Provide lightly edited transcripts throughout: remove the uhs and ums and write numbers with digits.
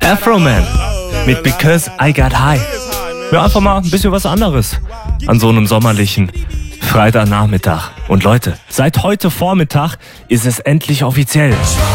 Afroman mit Because I Got High. Ja, einfach mal ein bisschen was anderes an so einem sommerlichen Freitagnachmittag. Und Leute, seit heute Vormittag ist es endlich offiziell.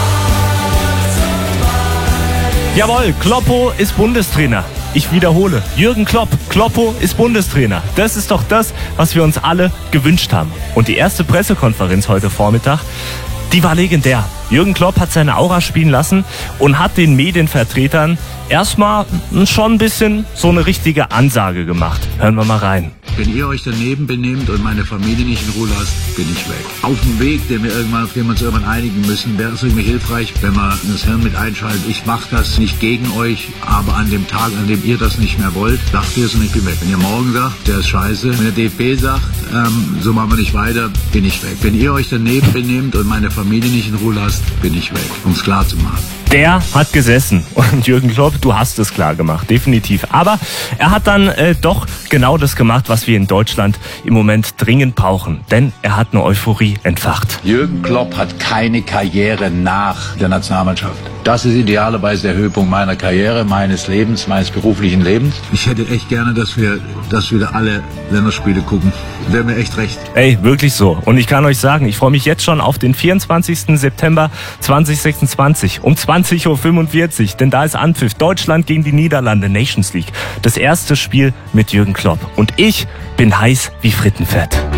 Jawohl, Kloppo ist Bundestrainer. Ich wiederhole, Jürgen Klopp, Kloppo ist Bundestrainer. Das ist doch das, was wir uns alle gewünscht haben. Und die erste Pressekonferenz heute Vormittag, die war legendär. Jürgen Klopp hat seine Aura spielen lassen und hat den Medienvertretern erstmal schon ein bisschen so eine richtige Ansage gemacht. Hören wir mal rein. Wenn ihr euch daneben benehmt und meine Familie nicht in Ruhe lasst, bin ich weg. Auf dem Weg, auf den wir uns irgendwann einigen müssen, wäre es irgendwie hilfreich, wenn man das Hirn mit einschaltet. Ich mache das nicht gegen euch, aber an dem Tag, an dem ihr das nicht mehr wollt, sagt ihr es und ich bin weg. Wenn ihr morgen sagt, der ist scheiße, wenn der DFB sagt, so machen wir nicht weiter, bin ich weg. Wenn ihr euch daneben benehmt und meine Familie nicht in Ruhe lasst, bin ich weg, um es klar zu machen. Der hat gesessen und Jürgen Klopp, du hast es klar gemacht, definitiv. Aber er hat dann doch genau das gemacht, was wir in Deutschland im Moment dringend brauchen. Denn er hat eine Euphorie entfacht. Jürgen Klopp hat keine Karriere nach der Nationalmannschaft. Das ist idealerweise der Höhepunkt meiner Karriere, meines Lebens, meines beruflichen Lebens. Ich hätte echt gerne, dass wir wieder alle Länderspiele gucken. Wäre mir echt recht. Ey, wirklich so. Und ich kann euch sagen, ich freue mich jetzt schon auf den 24. September 2026 um 20.45 Uhr. Denn da ist Anpfiff. Deutschland gegen die Niederlande, Nations League. Das erste Spiel mit Jürgen Klopp. Und ich bin heiß wie Frittenfett.